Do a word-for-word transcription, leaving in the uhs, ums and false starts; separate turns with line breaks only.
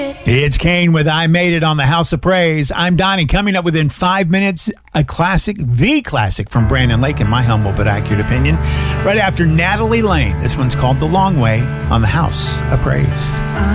It's Kane with I Made It on the House of Praise. I'm Donnie. Coming up within five minutes, a classic, the classic from Brandon Lake, in my humble but accurate opinion. Right after Natalie Lane. This one's called The Long Way on the House of Praise.